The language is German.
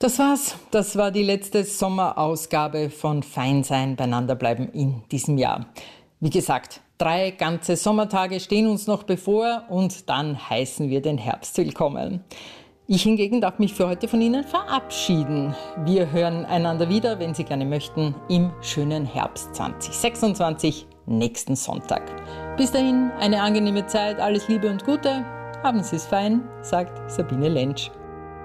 Das war's. Das war die letzte Sommerausgabe von Fein sein, beieinander bleiben in diesem Jahr. Wie gesagt, 3 ganze Sommertage stehen uns noch bevor und dann heißen wir den Herbst willkommen. Ich hingegen darf mich für heute von Ihnen verabschieden. Wir hören einander wieder, wenn Sie gerne möchten, im schönen Herbst 2026, nächsten Sonntag. Bis dahin eine angenehme Zeit, alles Liebe und Gute. Haben Sie es fein, sagt Sabine Lentsch.